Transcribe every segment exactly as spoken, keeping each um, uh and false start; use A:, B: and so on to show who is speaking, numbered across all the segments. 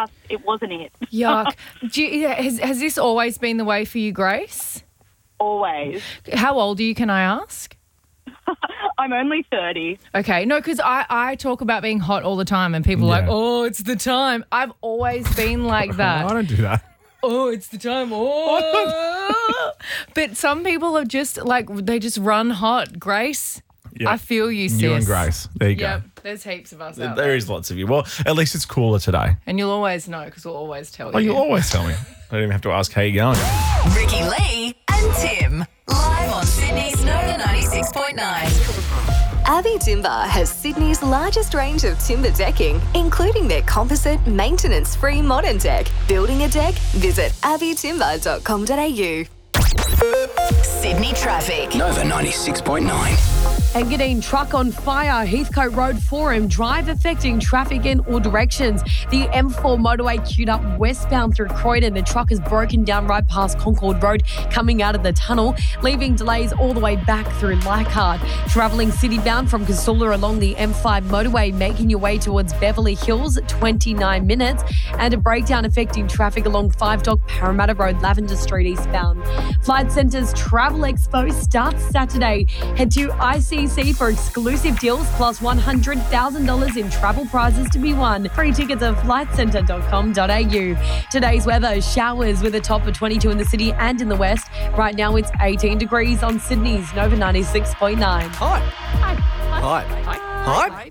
A: just, it wasn't it.
B: Yuck. Do you, has, has this always been the way for you, Grace?
A: Always.
B: How old are you, can I ask?
A: I'm only thirty.
B: Okay. No, because I, I talk about being hot all the time and people are
C: Yeah.
B: like, oh, it's the time. I've always been like that.
C: I don't do that.
B: Oh, it's the time. Oh. But some people are just like, they just run hot. Grace,
C: Yeah.
B: I feel you, sis.
C: You and Grace. There you
B: Yep.
C: go.
B: There's heaps of us out
C: There
B: there.
C: is lots of you. Well, at least it's cooler today.
B: And you'll always know because we'll always tell
C: Oh,
B: you.
C: you'll always tell me. I don't even have to ask how you're going.
D: Ricky Lee and Tim. Live on Sydney's Nova ninety-six point nine.
E: Abbey Timber has Sydney's largest range of timber decking, including their composite, maintenance-free modern deck. Building a deck? Visit abbey timber dot com dot a u.
D: Sydney traffic.
F: Nova ninety-six point nine.
G: Engadine truck on fire, Heathcote Road Forum, drive affecting traffic in all directions. The M four motorway queued up westbound through Croydon. The truck is broken down right past Concord Road, coming out of the tunnel, leaving delays all the way back through Leichhardt. Travelling city-bound from Casula along the M five motorway, making your way towards Beverly Hills, twenty-nine minutes. And a breakdown affecting traffic along Five Dock Parramatta Road, Lavender Street eastbound. Flight Centre's Travel Expo starts Saturday. Head to I C C for exclusive deals plus one hundred thousand dollars in travel prizes to be won. Free tickets at flight centre dot com dot a u. Today's weather, showers with a top of twenty-two in the city and in the west. Right now it's eighteen degrees on Sydney's Nova ninety-six point nine.
F: Hi.
G: Hi.
F: Hi.
G: Hi.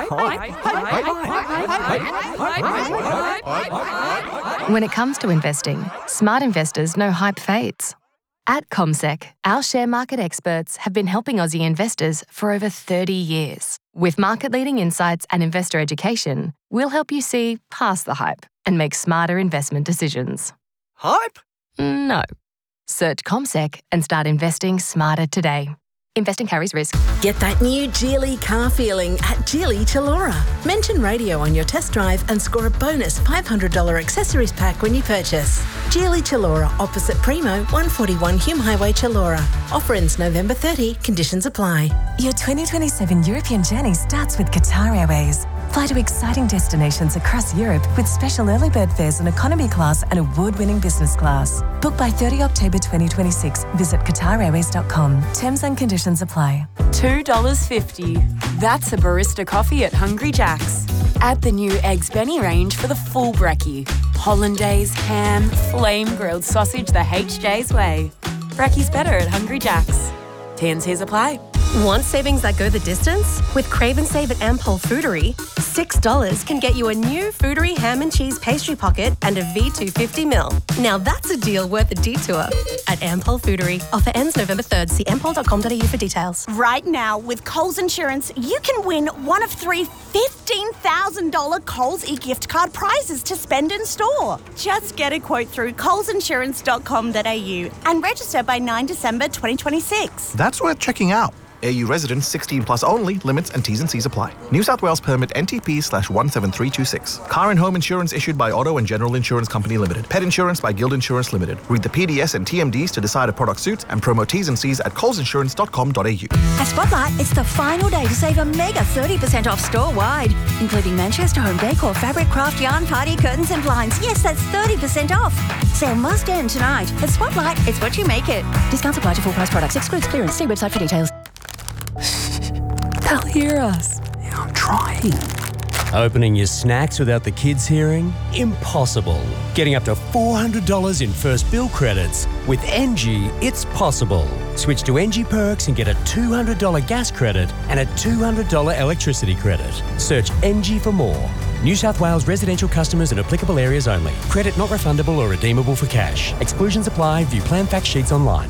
F: Hi.
H: When it comes to investing, smart investors know hype fades. At CommSec, our share market experts have been helping Aussie investors for over thirty years. With market-leading insights and investor education, we'll help you see past the hype and make smarter investment decisions.
F: Hype?
H: No. Search CommSec and start investing smarter today. Investing carries risk.
I: Get that new Geely car feeling at Geely Chilora. Mention radio on your test drive and score a bonus five hundred dollars accessories pack when you purchase. Geely Chilora, opposite Primo, one forty-one Hume Highway, Chilora. Offer ends November thirtieth. Conditions apply.
J: Your twenty twenty-seven European journey starts with Qatar Airways. Fly to exciting destinations across Europe with special early bird fares in economy class and award-winning business class. Book by thirtieth October twenty twenty-six. Visit qatar airways dot com. Terms and conditions apply.
K: two dollars fifty. That's a barista coffee at Hungry Jack's. Add the new Eggs Benny range for the full brekkie. Hollandaise, ham, flame-grilled sausage the H J's way. Brekkie's better at Hungry Jack's. T and C's apply.
L: Want savings that go the distance? With Crave and Save at Ampol Foodery, six dollars can get you a new Foodery ham and cheese pastry pocket and a V two fifty mil. Now that's a deal worth a detour at Ampol Foodery. Offer ends November third. See ampol dot com dot a u for details.
M: Right now, with Coles Insurance, you can win one of three fifteen thousand dollars Coles e-gift card prizes to spend in store. Just get a quote through coles insurance dot com dot a u and register by ninth December twenty twenty-six.
N: That's worth checking out. A U residents sixteen plus only. Limits and T's and C's apply. New South Wales permit N T P slash one seven three two six. Car and home insurance issued by Auto and General Insurance Company Limited. Pet insurance by Guild Insurance Limited. Read the P D S and T M Ds to decide a product suits and promo T's and C's at coles insurance dot com dot a u.
O: At Spotlight, it's the final day to save a mega thirty percent off store-wide, including Manchester Home Decor, fabric, craft, yarn, party, curtains and blinds. Yes, that's thirty percent off. Sale must end tonight. At Spotlight, it's what you make it. Discounts apply to full price products. Excludes clearance. See website for details.
J: They'll hear us.
F: Yeah, I'm trying.
P: Opening your snacks without the kids hearing? Impossible. Getting up to four hundred dollars in first bill credits. With N G, it's possible. Switch to N G Perks and get a two hundred dollars gas credit and a two hundred dollars electricity credit. Search N G for more. New South Wales residential customers in applicable areas only. Credit not refundable or redeemable for cash. Exclusions apply. View plan fact sheets online.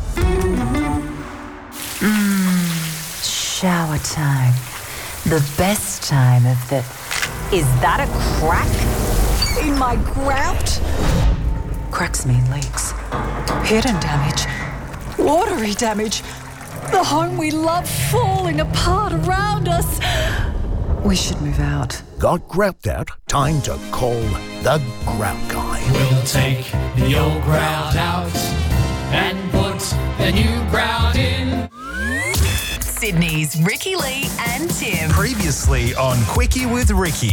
J: Shower time. The best time of the...
Q: Is that a crack in my grout?
J: Cracks mean leaks. Hidden damage. Watery damage. The home we love falling apart around us. We should move out.
R: Got grout out? Time to call the Grout Guy.
S: We'll take the old grout out and put the new grout in.
D: Sydney's Ricky Lee and Tim.
T: Previously on Quickie with Ricky.